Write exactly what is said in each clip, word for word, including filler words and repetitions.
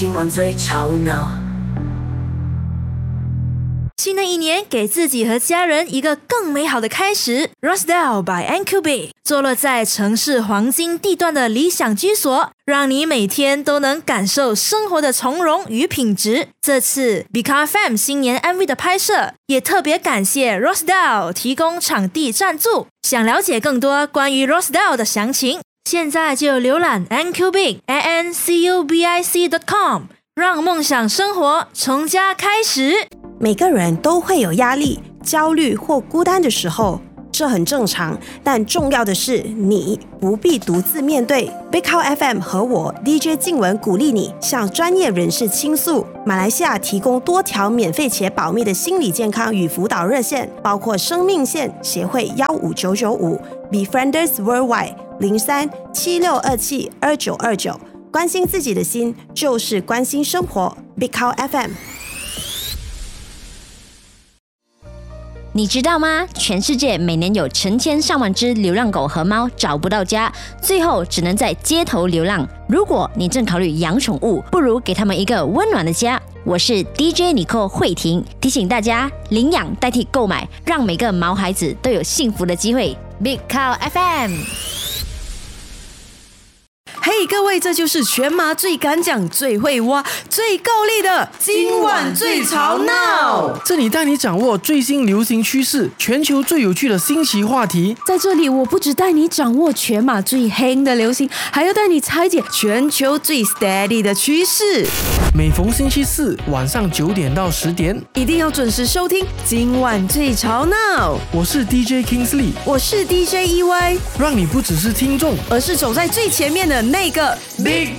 今晚最吵闹。 新的一年，给自己和家人一个更美好的开始。Rosedale by N Q B 坐落在城市黄金地段的理想居所，让你每天都能感受生活的从容与品质。这次 Bika F M 新年 M V 的拍摄，也特别感谢 Rosedale 提供场地赞助。想了解更多关于 Rosedale 的详情，现在就浏览 N Q B A N C U B I C dot com， 让梦想生活从家开始。 每个人都会有压力、焦虑或孤单的时候，这很正常。但重要的是，你不必独自面对。Bika F M 和我 D J 静文鼓励你向专业人士倾诉。马来西亚提供多条免费且保密的心理健康与辅导热线，包括生命线协会幺五九九五、Befrienders Worldwide 零三七六二七二九二九。关心自己的心，就是关心生活。Bika F M。 你知道吗？全世界每年有成千上万只流浪狗和猫找不到家，最后只能在街头流浪。如果你正考虑养宠物，不如给他们一个温暖的家。我是 D J 尼寇慧婷，提醒大家领养代替购买，让每个毛孩子都有幸福的机会。Big Cow F M。 嘿、hey, 各位，这就是全马最敢讲、最会挖、最够力的今晚最吵闹。 这里带你掌握最新流行趋势，全球最有趣的新奇话题。 在这里，我不只带你掌握全马最夯的流行，还要带你拆解全球最 steady 的趋势。 每逢星期四晚上九点到十点， 一定要准时收听今晚最吵闹。 我是 D J Kingsley， 我是 D J E Y， 让你不只是听众， 而是走在最前面的那个 Big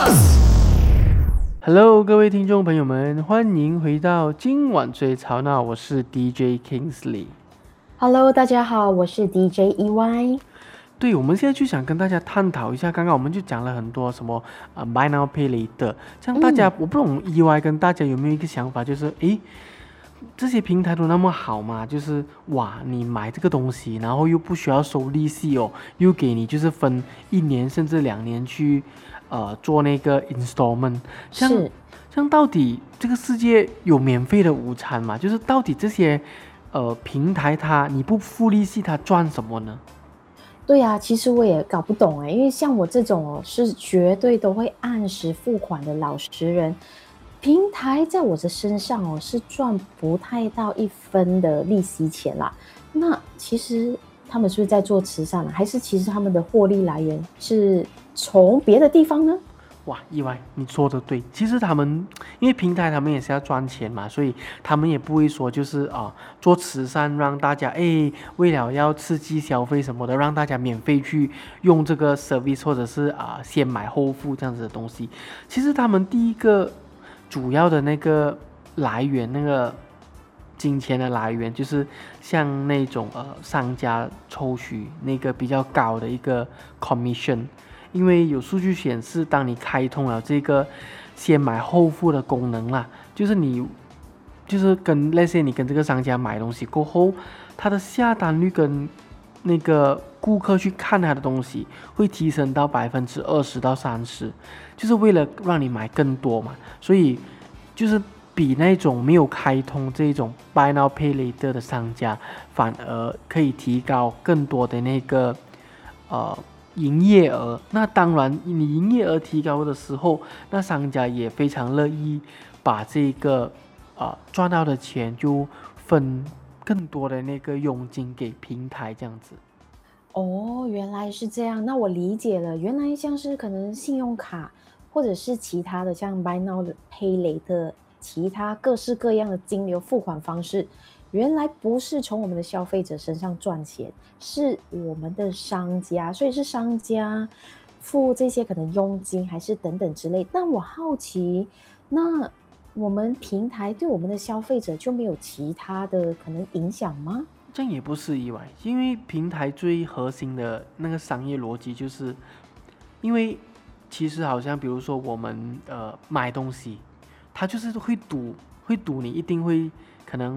Boss。Hello， 各位听众朋友们，欢迎回到今晚最吵闹，我是 D J Kingsley。Hello， 大家好，我是 D J E Y。 对，我们现在就想跟大家探讨一下，刚刚我们就讲了很多什么呃 Buy Now Pay Later， 这样大家、嗯、我不懂 E Y 跟大家有没有一个想法，就是诶，这些平台都那么好嘛，就是哇，你买这个东西，然后又不需要收利息哦，又给你就是分一年甚至两年去呃做那个 installment， 像像到底这个世界有免费的午餐吗？就是到底这些呃平台它你不付利息它赚什么呢？ 对啊，其实我也搞不懂哎，因为像我这种哦是绝对都会按时付款的老实人，平台在我的身上哦是赚不太到一分的利息钱啦。那其实他们是不是在做慈善呢？还是其实他们的获利来源是从别的地方呢？ 哇，意外，你说的对。其实他们因为平台他们也是要赚钱嘛，所以他们也不会说就是啊、呃、做慈善让大家哎为了要刺激消费什么的，让大家免费去用这个 service 或者是啊、呃、先买后付这样子的东西。其实他们第一个主要的那个来源，那个金钱的来源，就是像那种呃商家抽取那个比较高的一个 commission。因为有数据显示，当你开通了这个先买后付的功能啦，就是你就是跟那些你跟这个商家买东西过后，它的下单率跟那个顾客去看他的东西会提升到百分之二十到三十，就是为了让你买更多嘛。所以就是比那种没有开通这种 Buy Now Pay Later 的商家，反而可以提高更多的那个呃。营业额，那当然你营业额提高的时候，那商家也非常乐意把这个呃赚到的钱就分更多的那个佣金给平台这样子。 哦，原来是这样，那我理解了，原来像是可能信用卡或者是其他的像 Buy Now Pay Later 其他各式各样的金流付款方式，原来不是从我们的消费者身上赚钱，是我们的商家，所以是商家付这些可能佣金还是等等之类。但我好奇，那我们平台对我们的消费者就没有其他的可能影响吗？ 这样也不是意外，因为平台最核心的那个商业逻辑就是，因为其实好像比如说我们呃买东西，它就是会赌，会赌你一定会可能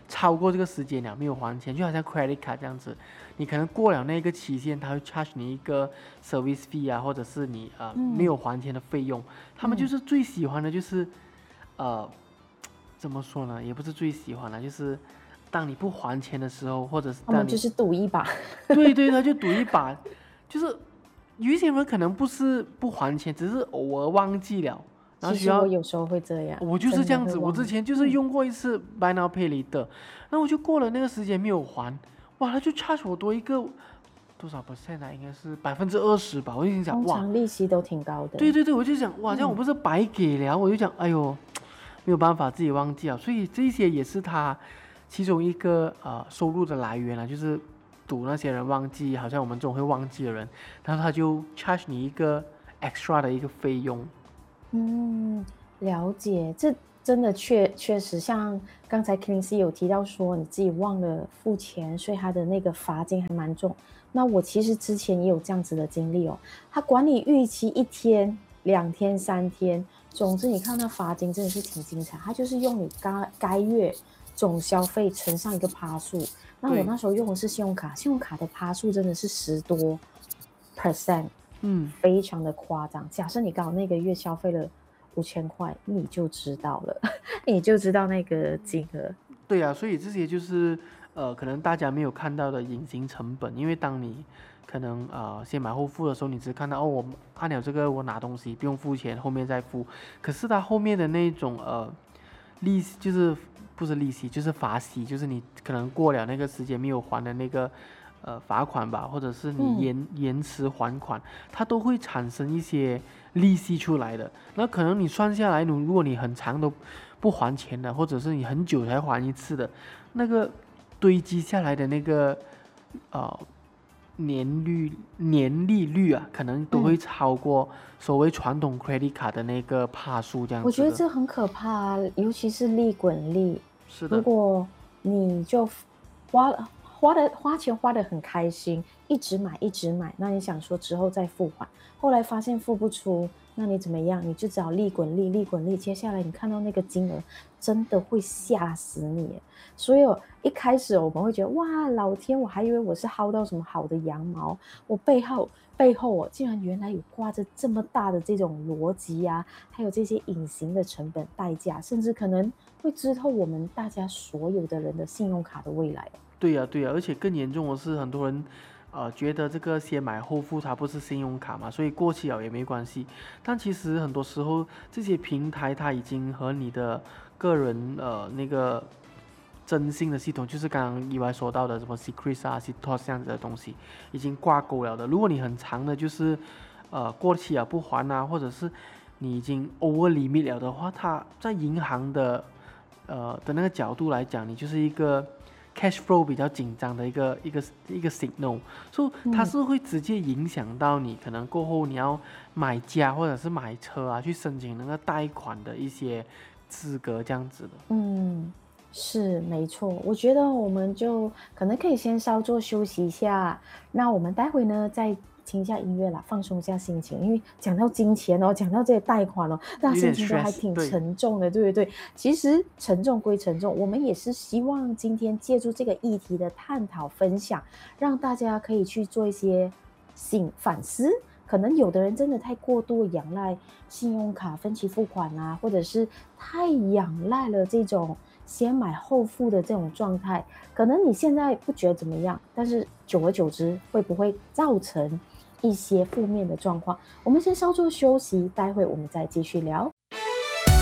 超过这个时间了没有还钱，就好像 credit card 这样子，你可能过了那个期限，他会 charge 你一个 service fee 啊，或者是你呃、嗯、没有还钱的费用。他们就是最喜欢的就是，呃，怎么说呢？也不是最喜欢的，就是当你不还钱的时候，或者是当你他们就是赌一把。 对对，他就赌一把，就是有一些人可能不是不还钱，只是偶尔忘记了。然后其实我有时候会这样， 我就是这样子。我之前就是用过一次 Buy Now Pay Later，那我就过了那个时间没有还，哇，他就 charge 我多一个多少 percent 啊？应该是百分之二十吧。我就想，哇， 通常利息都挺高的。 对对对，我就想，哇，这样我不是白给了？我就讲，哎呦，没有办法，自己忘记了。所以这些也是他其中一个呃收入的来源啊，就是赌那些人忘记，好像我们这种会忘记的人，然后他就 charge 你一个 extra 的一个费用。 嗯，了解，这真的确确实像刚才 Kingsley 有提到说你自己忘了付钱，所以他的那个罚金还蛮重。那我其实之前也有这样子的经历哦，他管你逾期一天、两天、三天，总之你看那罚金真的是挺精彩，他就是用你该该月总消费乘上一个趴数。那我那时候用的是信用卡，信用卡的趴数真的是十多 percent。嗯，非常的夸张。假设你刚好那个月消费了五千块，你就知道了，你就知道那个金额。 对啊，所以这些就是呃，可能大家没有看到的隐形成本。因为当你可能呃先买后付的时候，你只看到哦，我按了这个我拿东西不用付钱，后面再付。可是它后面的那种呃利息，就是不是利息，就是罚息，就是你可能过了那个时间没有还的那个。呃，罚款吧，或者是你延、嗯、延迟还款，它都会产生一些利息出来的。那可能你算下来，你如果你很长都不还钱的，或者是你很久才还一次的，那个堆积下来的那个呃年率年利率啊，可能都会超过所谓传统 credit card 的那个趴数这样子。 我觉得这很可怕啊，尤其是利滚利。 是的， 如果你就花了。花的花钱花得很开心，一直买一直买，那你想说之后再付款，后来发现付不出，那你怎么样？你就只好利滚利，利滚利。接下来你看到那个金额，真的会吓死你。所以一开始我们会觉得哇，老天，我还以为我是薅到什么好的羊毛，我背后背后我竟然原来有挂着这么大的这种逻辑啊，还有这些隐形的成本代价，甚至可能会知透我们大家所有的人的信用卡的未来。 对呀、啊、对呀、啊，而且更严重的是，很多人，呃，觉得这个先买后付它不是信用卡嘛，所以过期了也没关系。但其实很多时候，这些平台它已经和你的个人呃那个征信的系统，就是刚刚意外说到的什么 Secret 啊、Citos 这样子的东西，已经挂钩了的。如果你很长的，就是呃过期了不还啊，或者是你已经 over limit 了的话，它在银行的呃的那个角度来讲，你就是一个cash flow 比较紧张的一个一个一个 signal， 所以它是会直接影响到你可能过后你要买家或者是买车啊，去申请那个贷款的一些资格这样子的。 嗯，是没错。我觉得我们就可能可以先稍作休息一下，那我们待会呢再听一下音乐啦，放松一下心情。因为讲到金钱哦，讲到这些贷款哦，大家心情都还挺沉重的， 对, 对不对？其实沉重归沉重，我们也是希望今天借助这个议题的探讨分享，让大家可以去做一些醒反思。可能有的人真的太过度仰赖信用卡分期付款啊，或者是太仰赖了这种先买后付的这种状态，可能你现在不觉得怎么样，但是久而久之会不会造成一些负面的状况？我们先稍作休息，待会我们再继续聊。